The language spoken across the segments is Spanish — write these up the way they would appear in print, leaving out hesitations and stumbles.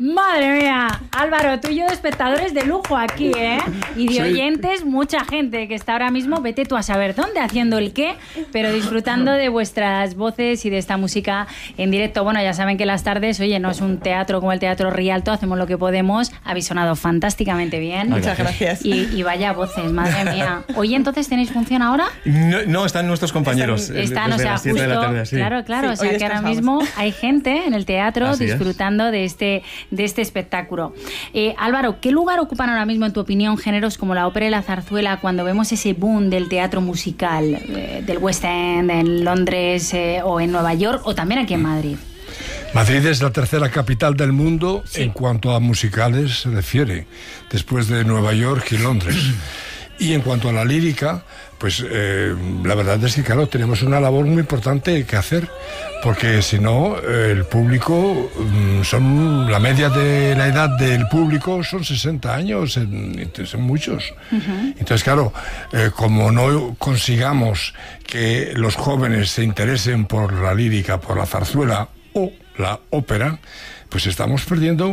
Madre mía, Álvaro, tú y yo de espectadores de lujo aquí, ¿eh? Y de oyentes, mucha gente que está ahora mismo, vete tú a saber dónde, haciendo el qué, pero disfrutando de vuestras voces y de esta música en directo. Bueno, ya saben que las tardes, oye, no es un teatro como el Teatro Rialto, hacemos lo que podemos. Habéis sonado fantásticamente bien. Muchas gracias. Y vaya voces, madre mía. Oye, ¿entonces tenéis función ahora? No, están nuestros compañeros. Están, o sea, las 7 de la justo, tarde, sí. Claro, Sí, o sea que ahora mismo hay gente en el teatro Así disfrutando de este espectáculo. Álvaro, ¿qué lugar ocupan ahora mismo, en tu opinión, géneros como la ópera y la zarzuela cuando vemos ese boom del teatro musical, del West End, en Londres o en Nueva York, o también aquí en Madrid? Madrid es la tercera capital del mundo en cuanto a musicales se refiere, después de Nueva York y Londres. Y en cuanto a la lírica, pues la verdad es que, claro, tenemos una labor muy importante que hacer, porque si no, el público, la media de la edad del público son 60 años, son muchos. Entonces, claro, como no consigamos que los jóvenes se interesen por la lírica, por la zarzuela o la ópera, pues estamos perdiendo,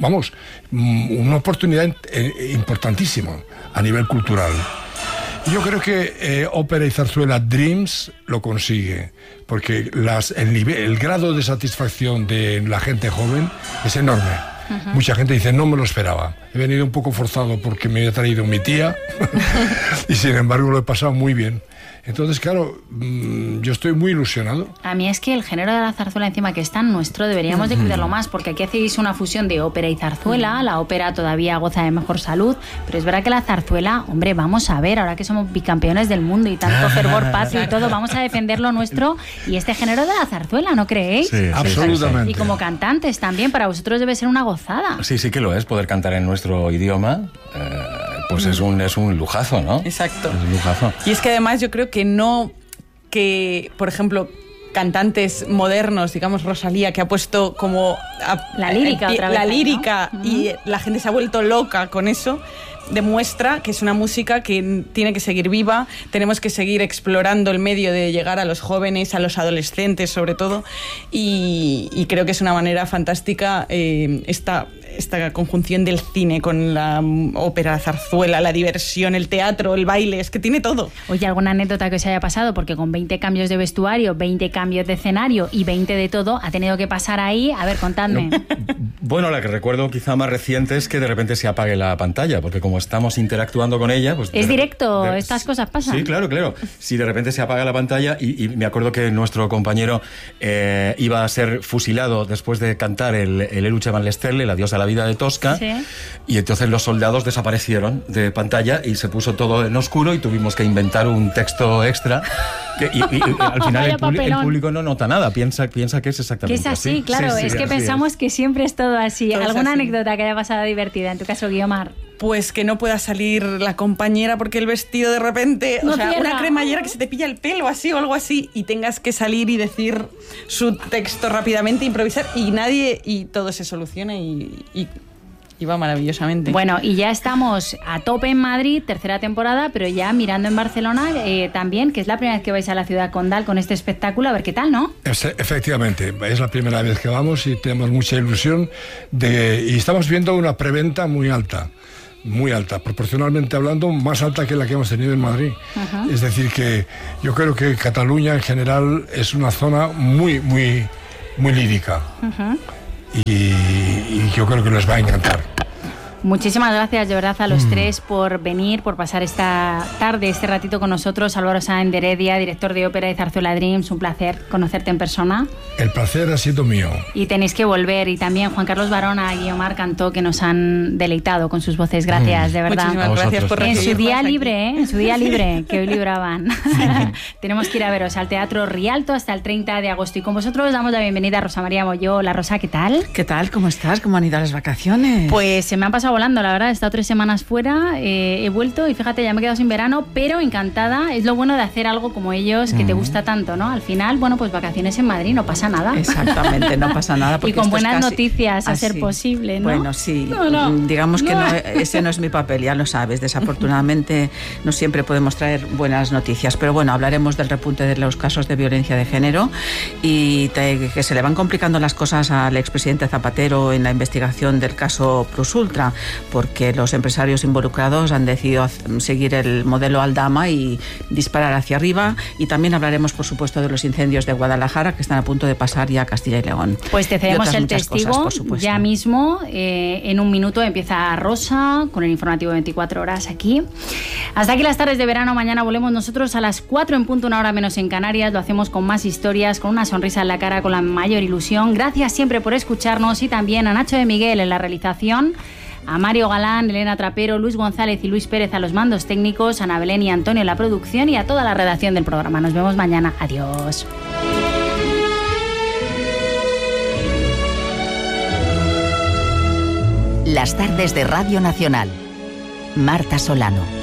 una oportunidad importantísima a nivel cultural. Yo creo que ópera y zarzuela Dreams lo consigue, porque el grado de satisfacción de la gente joven es enorme. Mucha gente dice, no me lo esperaba, he venido un poco forzado porque me había traído mi tía y sin embargo lo he pasado muy bien. Entonces, claro, yo estoy muy ilusionado. A mí es que el género de la zarzuela, encima que es tan nuestro, deberíamos de cuidarlo más, porque aquí hacéis una fusión de ópera y zarzuela. La ópera todavía goza de mejor salud, pero es verdad que la zarzuela, hombre, vamos a ver, ahora que somos bicampeones del mundo y tanto fervor patrio y todo, vamos a defender lo nuestro y este género de la zarzuela, ¿no creéis? Sí, absolutamente. Y como cantantes también, para vosotros debe ser una gozada. Sí que lo es, poder cantar en nuestro idioma, pues es un lujazo, ¿no? Exacto. Es un lujazo. Y es que además yo creo que por ejemplo, cantantes modernos, digamos Rosalía, que ha puesto como la lírica otra vez, la lírica, ¿no? Y la gente se ha vuelto loca con eso, demuestra que es una música que tiene que seguir viva. Tenemos que seguir explorando el medio de llegar a los jóvenes, a los adolescentes sobre todo, y creo que es una manera fantástica esta conjunción del cine con la ópera, la zarzuela, la diversión, el teatro, el baile, es que tiene todo. Oye, ¿alguna anécdota que os haya pasado? Porque con 20 cambios de vestuario, 20 cambios de escenario y 20 de todo, ha tenido que pasar ahí. A ver, contadme. Bueno, la que recuerdo quizá más reciente es que de repente se apague la pantalla, porque como estamos interactuando con ella... pues es directo, estas cosas pasan. Sí, claro. Si de repente se apaga la pantalla, y me acuerdo que nuestro compañero iba a ser fusilado después de cantar el Eluce van Sterle, la diosa de la vida de Tosca, sí. Y entonces los soldados desaparecieron de pantalla y se puso todo en oscuro y tuvimos que inventar un texto extra y al final el público no nota nada, piensa que es exactamente que es así, claro, sí, es que pensamos que siempre es todo así. Todo ¿Alguna así. anécdota que haya pasado divertida? En tu caso, Guiomar. Pues que no pueda salir la compañera porque el vestido de repente, No o sea, cierra. una cremallera que se te pilla el pelo así o algo así, y tengas que salir y decir su texto rápidamente, improvisar, y todo se soluciona y va maravillosamente. Bueno, y ya estamos a tope en Madrid, tercera temporada, pero ya mirando en Barcelona también, que es la primera vez que vais a la ciudad condal con este espectáculo, a ver qué tal, ¿no? Efectivamente, es la primera vez que vamos y tenemos mucha ilusión y estamos viendo una preventa muy alta, proporcionalmente hablando, más alta que la que hemos tenido en Madrid. Ajá. Es decir, que yo creo que Cataluña en general es una zona muy lírica. Ajá. Y yo creo que les va a encantar. Muchísimas gracias de verdad a los tres por venir, por pasar esta tarde, este ratito con nosotros. Álvaro Sáenz de Heredia, director de ópera y zarzuela Dreams, un placer conocerte en persona. El placer ha sido mío. Y tenéis que volver. Y también Juan Carlos Barona, Guiomar Cantó, que nos han deleitado con sus voces. Gracias, de verdad. Muchísimas gracias por En recibirnos su día aquí. libre, en su día libre, que hoy libraban. Tenemos que ir a veros al Teatro Rialto hasta el 30 de agosto. Y con vosotros damos la bienvenida a Rosa María Molló. Hola, Rosa, ¿qué tal? ¿Qué tal? ¿Cómo estás? ¿Cómo han ido las vacaciones? Pues se me han pasado volando, la verdad. He estado 3 semanas fuera, he vuelto y fíjate, ya me he quedado sin verano, pero encantada. Es lo bueno de hacer algo como ellos, que te gusta tanto, ¿no? Al final, bueno, pues vacaciones en Madrid, no pasa nada. Exactamente, no pasa nada. Y con buenas noticias, a ser posible, ¿no? Bueno, sí. Digamos que ese no es mi papel, ya lo sabes. Desafortunadamente no siempre podemos traer buenas noticias, pero bueno, hablaremos del repunte de los casos de violencia de género y que se le van complicando las cosas al expresidente Zapatero en la investigación del caso Plus Ultra, porque los empresarios involucrados han decidido seguir el modelo Aldama y disparar hacia arriba. Y también hablaremos, por supuesto, de los incendios de Guadalajara, que están a punto de pasar ya a Castilla y León. Pues te cedemos el testigo ya mismo. En un minuto empieza Rosa con el informativo 24 horas aquí. Hasta aquí las tardes de verano. Mañana volvemos nosotros a las 4 en punto, 1 hora menos en Canarias. Lo hacemos con más historias, con una sonrisa en la cara, con la mayor ilusión. Gracias siempre por escucharnos, y también a Nacho de Miguel en la realización, a Mario Galán, Elena Trapero, Luis González y Luis Pérez a los mandos técnicos, a Ana Belén y Antonio en la producción, y a toda la redacción del programa. Nos vemos mañana. Adiós. Las tardes de Radio Nacional. Marta Solano.